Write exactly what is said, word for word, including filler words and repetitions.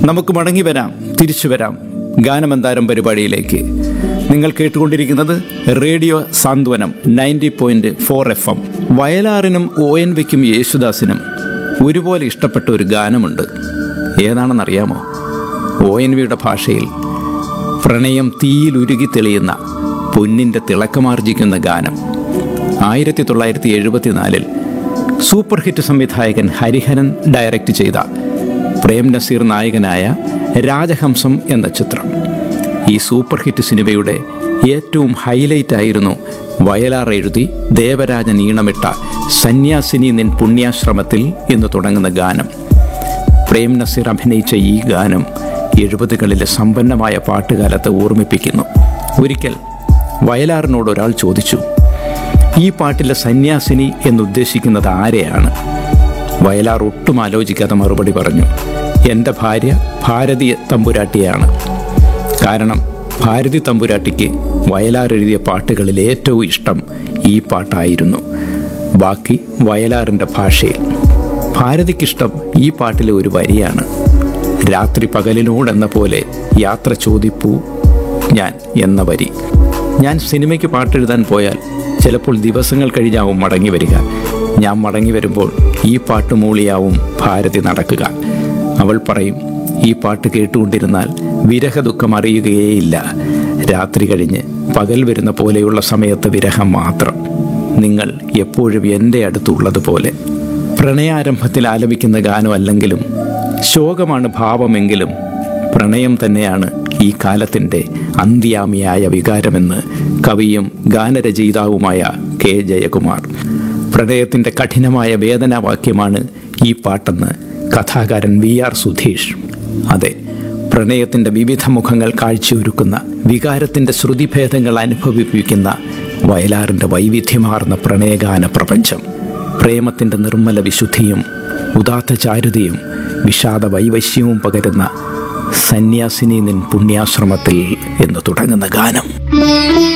നമുക്ക് മടങ്ങി വരാം, തിരിച്ചു വരാം ഗാനമന്താരം പരിപാടിയിലേക്ക്. നിങ്ങൾ കേട്ടുകൊണ്ടിരിക്കുന്നത് റേഡിയോ സാന്ത്വനം ninety point four F M. വയലാറിനും O N വിക്കും യേശുദാസിനും ഒരുപോലെ ഇഷ്ടപ്പെട്ട ഒരു ഗാനമുണ്ട്. ഏതാണെന്നറിയാമോ? ഒ എൻ വിയുടെ ഭാഷയിൽ പ്രണയം തീയിലുരുകി തെളിയുന്ന പൊന്നിൻ്റെ തിളക്കമാർജിക്കുന്ന ഗാനം. ആയിരത്തി തൊള്ളായിരത്തി എഴുപത്തിനാലിൽ സൂപ്പർ ഹിറ്റ് സംവിധായകൻ ഹരിഹരൻ ഡയറക്റ്റ് ചെയ്ത പ്രേം നസീർ നായകനായ രാജഹംസം എന്ന ചിത്രം. ഈ സൂപ്പർ ഹിറ്റ് സിനിമയുടെ ഏറ്റവും ഹൈലൈറ്റ് ആയിരുന്നു വയലാർ എഴുതി ദേവരാജൻ ഈണമിട്ട സന്യാസിനി നിൻ പുണ്യാശ്രമത്തിൽ എന്ന് തുടങ്ങുന്ന ഗാനം. പ്രേം നസീർ അഭിനയിച്ച ഈ ഗാനം എഴുപതുകളിലെ സമ്പന്നമായ പാട്ടുകാലത്തെ ഓർമ്മിപ്പിക്കുന്നു. ഒരിക്കൽ വയലാറിനോട് ഒരാൾ ചോദിച്ചു, ഈ പാട്ടിലെ സന്യാസിനി എന്നുദ്ദേശിക്കുന്നത് ആരെയാണ്? വയലാർ ഒട്ടും ആലോചിക്കാതെ മറുപടി പറഞ്ഞു, എൻ്റെ ഭാര്യ ഭാരതി തമ്പുരാട്ടിയാണ്. കാരണം ഭാരതി തമ്പുരാട്ടിക്ക് വയലാർ എഴുതിയ പാട്ടുകളിൽ ഏറ്റവും ഇഷ്ടം ഈ പാട്ടായിരുന്നു. ബാക്കി വയലാറിൻ്റെ ഭാഷയിൽ. ഭാരതിക്കിഷ്ടം ഈ പാട്ടിലെ ഒരു വരിയാണ്. രാത്രി പകലിനോടെന്ന പോലെ യാത്ര ചോദിപ്പൂ ഞാൻ എന്ന വരി. ഞാൻ സിനിമയ്ക്ക് പാട്ടെഴുതാൻ പോയാൽ ചിലപ്പോൾ ദിവസങ്ങൾ കഴിഞ്ഞാവും മടങ്ങി വരിക. ഞാൻ മടങ്ങി വരുമ്പോൾ ഈ പാട്ട് മൂളിയാവും ഭാരതി നടക്കുക. അവൾ പറയും, ഈ പാട്ട് കേട്ടുകൊണ്ടിരുന്നാൽ വിരഹ ദുഃഖം അറിയുകയേയില്ല. രാത്രി കഴിഞ്ഞ് പകൽ വരുന്ന പോലെയുള്ള സമയത്ത് വിരഹം മാത്രം. നിങ്ങൾ എപ്പോഴും എൻ്റെ അടുത്തുള്ളതുപോലെ. പ്രണയാരംഭത്തിൽ ആലപിക്കുന്ന ഗാനമല്ലെങ്കിലും, ശോകമാണ് ഭാവമെങ്കിലും, പ്രണയം തന്നെയാണ് ഈ കാലത്തിൻ്റെ അന്ത്യാമിയായ വികാരമെന്ന് കവിയും ഗാനരചയിതാവുമായ കെ ജയകുമാർ. പ്രണയത്തിൻ്റെ കഠിനമായ വേദനാവാക്യമാണ് ഈ പാട്ടെന്ന് കഥാകാരൻ വി ആർ സുധീഷ്. അതെ, പ്രണയത്തിൻ്റെ വിവിധ മുഖങ്ങൾ കാഴ്ചയൊരുക്കുന്ന, വികാരത്തിൻ്റെ ശ്രുതിഭേദങ്ങൾ അനുഭവിപ്പിക്കുന്ന വയലാറിൻ്റെ വൈവിധ്യമാർന്ന പ്രണയഗാന പ്രപഞ്ചം. പ്രേമത്തിൻ്റെ നിർമ്മല വിശുദ്ധിയും ഉദാത്ത ചാരുതയും വിഷാദ വൈവശ്യവും പകരുന്ന സന്യാസിനി നിൻ പുണ്യാശ്രമത്തിൽ എന്ന് തുടങ്ങുന്ന ഗാനം.